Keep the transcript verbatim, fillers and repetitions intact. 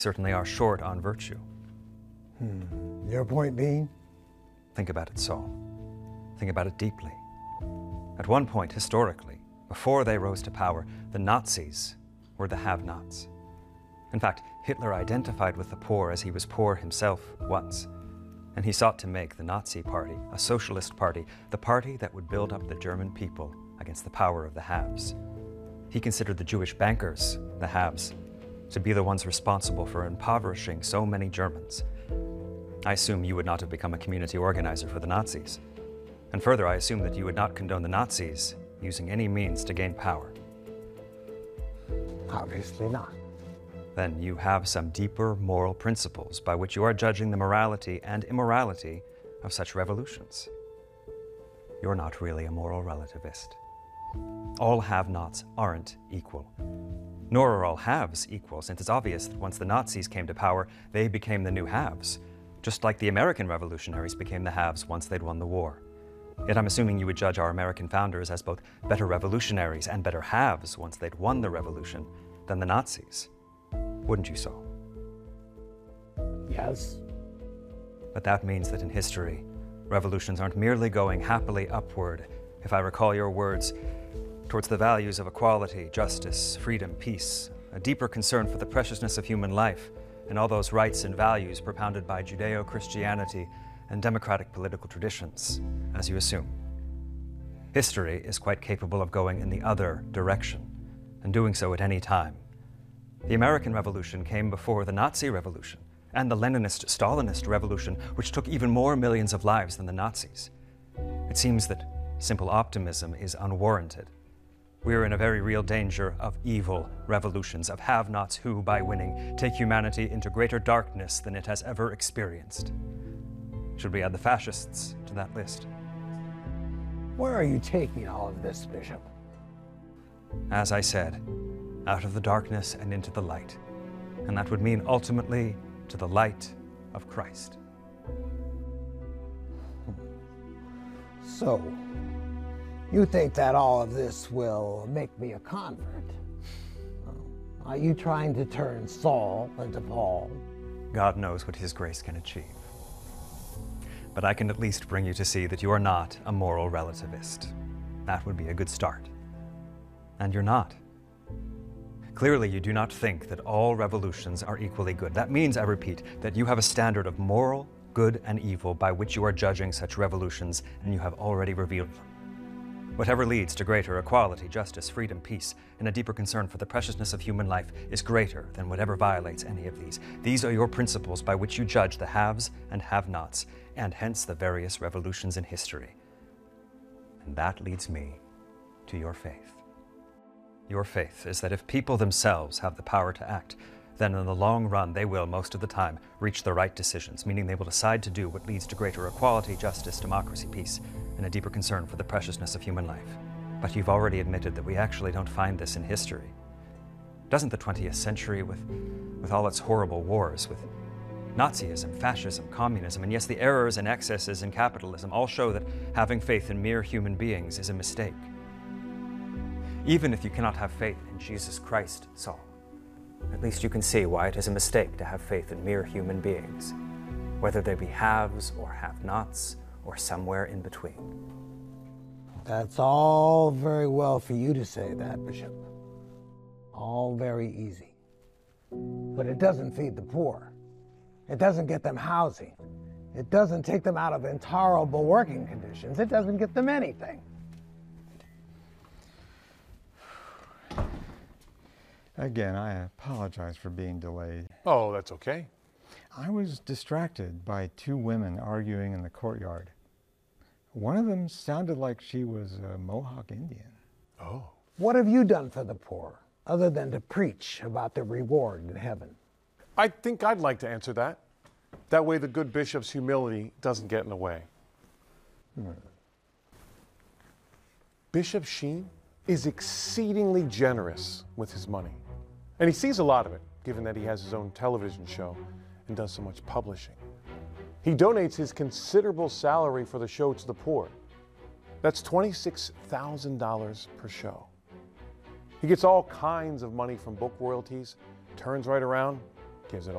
certainly are short on virtue. Hmm. Your point being? Think about it, Saul. Think about it deeply. At one point, historically, before they rose to power, the Nazis were the have-nots. In fact, Hitler identified with the poor as he was poor himself once, and he sought to make the Nazi Party, a socialist party, the party that would build up the German people against the power of the haves. He considered the Jewish bankers, the haves, to be the ones responsible for impoverishing so many Germans. I assume you would not have become a community organizer for the Nazis. And further, I assume that you would not condone the Nazis using any means to gain power. Obviously not. Then you have some deeper moral principles by which you are judging the morality and immorality of such revolutions. You're not really a moral relativist. All have-nots aren't equal. Nor are all haves equal, since it's obvious that once the Nazis came to power, they became the new haves, just like the American revolutionaries became the haves once they'd won the war. Yet I'm assuming you would judge our American founders as both better revolutionaries and better haves once they'd won the revolution than the Nazis. Wouldn't you, Saul? Yes. But that means that in history, revolutions aren't merely going happily upward, if I recall your words, towards the values of equality, justice, freedom, peace, a deeper concern for the preciousness of human life, and all those rights and values propounded by Judeo-Christianity and democratic political traditions, as you assume. History is quite capable of going in the other direction, and doing so at any time. The American Revolution came before the Nazi Revolution, and the Leninist-Stalinist Revolution, which took even more millions of lives than the Nazis. It seems that simple optimism is unwarranted. We're in a very real danger of evil revolutions, of have-nots who, by winning, take humanity into greater darkness than it has ever experienced. Should we add the fascists to that list? Where are you taking all of this, Bishop? As I said, out of the darkness and into the light. And that would mean ultimately to the light of Christ. So, you think that all of this will make me a convert? Are you trying to turn Saul into Paul? God knows what His grace can achieve. But I can at least bring you to see that you are not a moral relativist. That would be a good start. And you're not. Clearly, you do not think that all revolutions are equally good. That means, I repeat, that you have a standard of moral, good, and evil by which you are judging such revolutions, and you have already revealed them. Whatever leads to greater equality, justice, freedom, peace, and a deeper concern for the preciousness of human life is greater than whatever violates any of these. These are your principles by which you judge the haves and have-nots, and hence the various revolutions in history. And that leads me to your faith. Your faith is that if people themselves have the power to act, then in the long run they will, most of the time, reach the right decisions, meaning they will decide to do what leads to greater equality, justice, democracy, peace, and a deeper concern for the preciousness of human life. But you've already admitted that we actually don't find this in history. Doesn't the twentieth century, with, with all its horrible wars, with Nazism, fascism, communism, and yes, the errors and excesses in capitalism, all show that having faith in mere human beings is a mistake? Even if you cannot have faith in Jesus Christ, Saul, at least you can see why it is a mistake to have faith in mere human beings, whether they be haves or have-nots or somewhere in between. That's all very well for you to say that, Bishop. All very easy. But it doesn't feed the poor. It doesn't get them housing. It doesn't take them out of intolerable working conditions. It doesn't get them anything. Again, I apologize for being delayed. Oh, that's okay. I was distracted by two women arguing in the courtyard. One of them sounded like she was a Mohawk Indian. Oh. What have you done for the poor, other than to preach about the reward in heaven? I think I'd like to answer that. That way the good bishop's humility doesn't get in the way. Hmm. Bishop Sheen is exceedingly generous with his money. And he sees a lot of it, given that he has his own television show and does so much publishing. He donates his considerable salary for the show to the poor. That's twenty-six thousand dollars per show. He gets all kinds of money from book royalties, turns right around, gives it all.